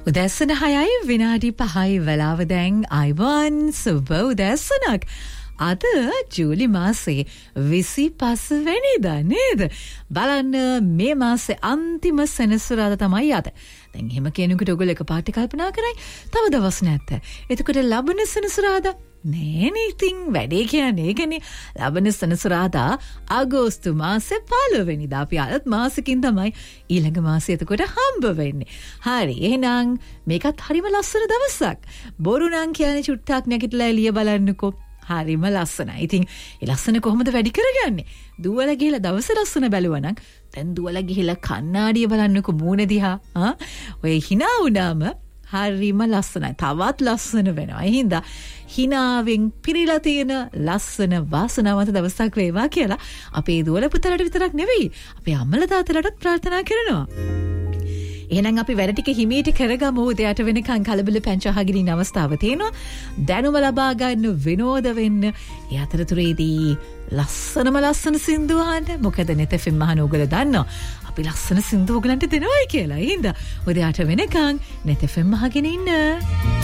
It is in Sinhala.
උදැසන 6යි විනාඩි 5යි වෙලාව දැන් අයිවන් සුබ උදැසනක්. අද ජූලි මාසේ 25 වෙනිදා නේද? බලන්න මේ මාසේ අන්තිම සෙනසුරාදා තමයි අද. දැන් එහෙම කෙනෙකුට ඔයගොල්ලෝ එකපාරට කල්පනා කරයි තව දවස් නැත්te. එතකොට ලබන සෙනසුරාදා නෑනේ ඉතින් වැඩේ කියන්නේ ඒකනේ. ලබන සෙනසුරාදා අගෝස්තු මාසේ 15 වෙනිදා අපි අලුත් මාසෙකින් තමයි ඊළඟ මාසෙ එතකොට හම්බ වෙන්නේ. හරි එහෙනම් මේකත් හරිම ලස්සන දවසක්. බොරු නම් කියන්නේ චුට්ටක් නැගිටලා එළිය බලන්නකෝ. හරිම ලස්සනයි. ඉතින් ඒ ලස්සන කොහොමද වැඩි කරගන්නේ? දුවලා ගිහලා දවස ලස්සන බැලුවා නම් දැන් දුවලා ගිහලා කණ්ණාඩිය බලන්නකෝ මූණ දිහා. ඔය hina වුණාම හරිම ලස්සනයි. තවත් ලස්සන වෙනවා. ඒ හින්දා හිනාවෙන් පිරීලා තියෙන ලස්සන වාසනාවන්ත දවසක් වේවා කියලා අපේ දුවල පුතලට විතරක් නෙවෙයි අපේ අම්මලා තාත්තලාටත් ප්‍රාර්ථනා කරනවා. එහෙනම් අපි වැඩ ටික හිමීට කරගමු. උදේට වෙනකන් කලබල පැංචහගෙන ඉන්න අවස්ථාව තියෙනවා. දැනුම ලබා ගන්න විනෝද වෙන්න. ඒ අතරතුරේදී ලස්සන සින්දු අහන්න. මොකද net FM අහන ඕගොල්ලෝ දන්නවා. අපි ලස්සන සින්දු ඕගලන්ට දෙනවයි කියලා. ඒ හින්දා උදේට වෙනකන් net FM අහගෙන ඉන්න.